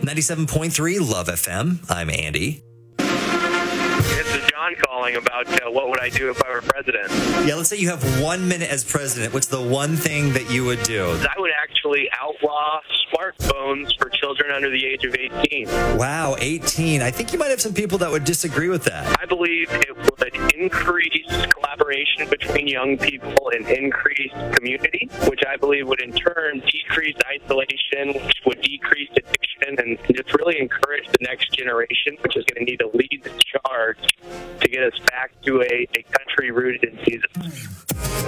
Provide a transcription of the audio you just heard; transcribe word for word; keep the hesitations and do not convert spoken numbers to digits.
ninety-seven point three Love F M. I'm Andy. This is John calling about uh, what would I do if I were president. Yeah, let's say you have one minute as president. What's the one thing that you would do? I would actually outlaw smartphones for children under the age of eighteen. Wow, eighteen. I think you might have some people that would disagree with that. I believe it would increase collaboration between young people and increase community, which I believe would in turn decrease isolation, which would decrease addiction, and just really encourage the next generation, which is going to need to lead the charge to get us back to a, a country rooted in Jesus.